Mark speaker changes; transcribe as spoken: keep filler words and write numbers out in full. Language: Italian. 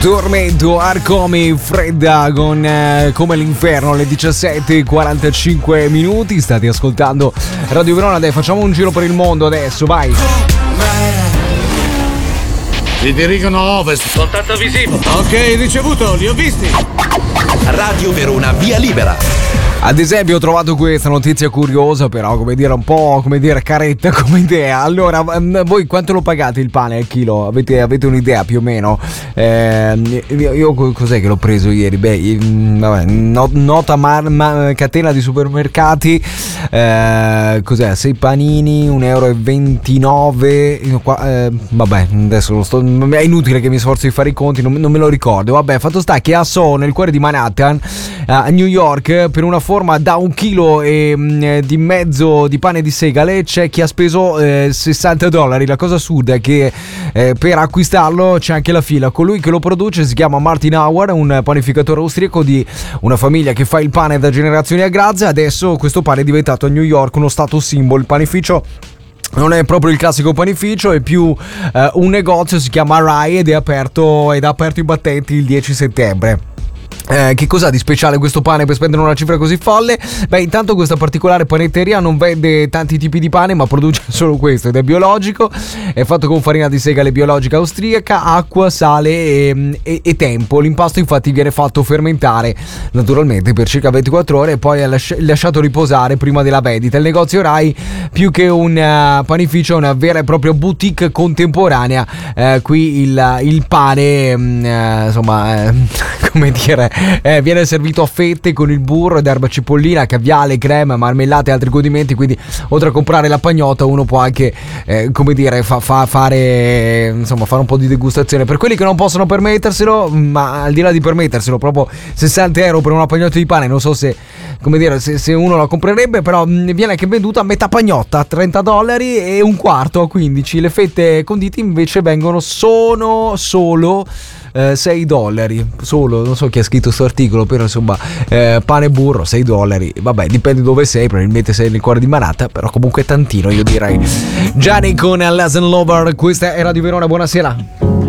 Speaker 1: Tormento, Arcomi, fredda con eh, come l'inferno alle diciassette e quarantacinque minuti. State ascoltando Radio Verona. Dai, facciamo un giro per il mondo adesso, vai.
Speaker 2: Si dirigono a ovest.
Speaker 3: Contatto visivo.
Speaker 2: Ok, ricevuto, li ho visti.
Speaker 4: Radio Verona, via libera.
Speaker 1: Ad esempio ho trovato questa notizia curiosa, però come dire un po' come dire caretta come idea. Allora, voi quanto lo pagate il pane al chilo? Avete, avete un'idea più o meno? Eh, io, io cos'è che l'ho preso ieri? Beh, vabbè, not, nota mar, ma, catena di supermercati. Eh, cos'è? sei panini, un euro e ventinove. Eh, vabbè, adesso lo sto, è inutile che mi sforzo di fare i conti, non, non me lo ricordo. Vabbè, fatto sta che a Soho, nel cuore di Manhattan, a New York, per una forma da un chilo e mh, di mezzo di pane di segale c'è chi ha speso eh, sessanta dollari. La cosa assurda è che eh, per acquistarlo c'è anche la fila. Colui che lo produce si chiama Martin Auer, un panificatore austriaco di una famiglia che fa il pane da generazioni a grazia. Adesso questo pane è diventato a New York uno status symbol. Il panificio non è proprio il classico panificio, è più eh, un negozio, si chiama Rai ed è aperto ed ha aperto i battenti il dieci settembre. Eh, che cos'ha di speciale questo pane per spendere una cifra così folle? Beh, intanto questa particolare panetteria non vende tanti tipi di pane, ma produce solo questo ed è biologico, è fatto con farina di segale biologica austriaca, acqua, sale e, e, e tempo. L'impasto infatti viene fatto fermentare naturalmente per circa ventiquattro ore e poi è lasci- lasciato riposare prima della vendita. Il negozio Rai, più che un uh, panificio, è una vera e propria boutique contemporanea. Uh, qui il, il pane uh, insomma uh, come dire Eh, viene servito a fette con il burro ed erba cipollina, caviale, crema, marmellate e altri godimenti. Quindi oltre a comprare la pagnotta uno può anche eh, come dire fa, fa, fare insomma fare un po' di degustazione. Per quelli che non possono permetterselo, ma al di là di permetterselo, proprio sessanta euro per una pagnotta di pane, non so se come dire se, se uno la comprerebbe, però mh, viene anche venduta a metà pagnotta, trenta dollari, e un quarto a quindici. Le fette condite invece vengono sono solo sei dollari solo. Non so chi ha scritto questo articolo, però insomma eh, pane e burro sei dollari. Vabbè, dipende dove sei, probabilmente sei nel cuore di Manhattan, però comunque tantino, io direi. Gianni con Lesson Lover, questa è Radio Verona, buonasera.